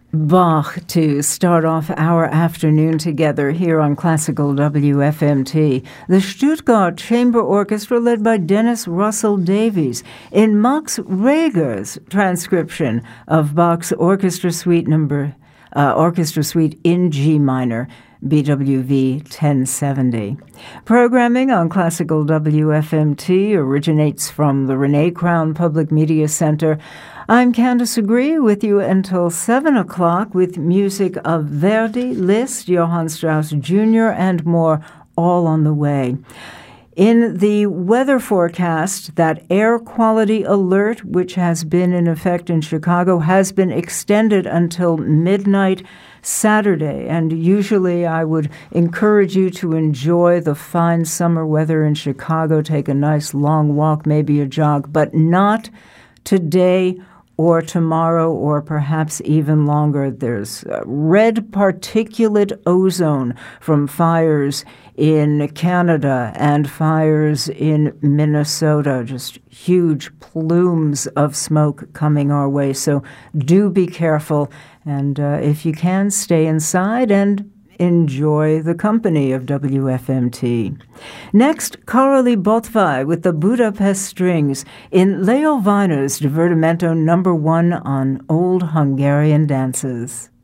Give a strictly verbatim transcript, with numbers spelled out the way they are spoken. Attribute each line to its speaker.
Speaker 1: Bach to start off our afternoon together here on Classical W F M T. The Stuttgart Chamber Orchestra, led by Dennis Russell Davies, in Max Reger's transcription of Bach's Orchestra Suite number, uh, Orchestra Suite in G minor, B W V ten seventy. Programming on Classical W F M T originates from the Renee Crown Public Media Center. I'm Candace Agree with you until seven o'clock with music of Verdi, Liszt, Johann Strauss Junior, and more, all on the way. In the weather forecast, that air quality alert, which has been in effect in Chicago, has been extended until midnight Saturday. And usually I would encourage you to enjoy the fine summer weather in Chicago, take a nice long walk, maybe a jog, but not today or tomorrow, or perhaps even longer. There's uh, red particulate ozone from fires in Canada and fires in Minnesota, just huge plumes of smoke coming our way. So do be careful, and uh, if you can, stay inside and enjoy the company of W F M T. Next, Karoli Botvai with the Budapest Strings in Leo Weiner's Divertimento number one on Old Hungarian Dances.